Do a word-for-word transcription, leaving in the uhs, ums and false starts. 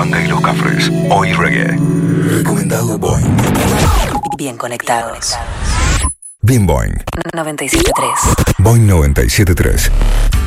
Banga y los Cafres. Hoy reggae. Recomendado Boing. Bien conectados. Bien Boing. noventa y siete punto tres. Boing noventa y siete punto tres.